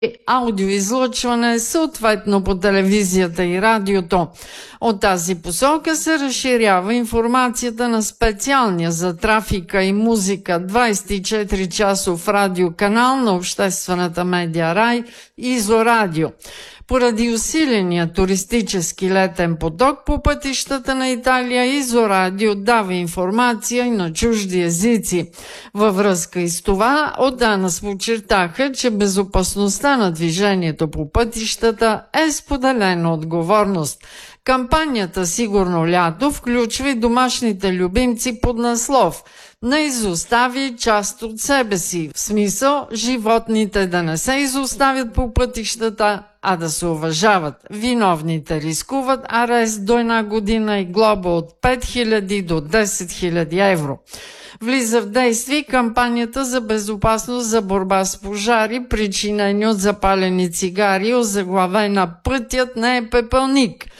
аудиоизлъчване, съответно по телевизията и радиото. От тази посока се разширява информацията на специалния за трафика и музика 24-часов радиоканал на обществената медиа Рай Изорадио. Поради усиления туристически летен поток по пътищата на Италия, Изорадио дава информация и на чужди езици. Във връзка и с това, от АНАС подчертаха, че безопасността на движението по пътищата е споделена отговорност. Кампанията "Сигурно лято" включва и домашните любимци под наслов "Не изостави част от себе си", в смисъл животните да не се изоставят по пътищата, а да се уважават. Виновните рискуват арест до 1 година и глоба от 5000 до 10 000 евро. Влиза в действие кампанията за безопасност за борба с пожари, причинени от запалени цигари, озаглавена "Пътят не е пепелник",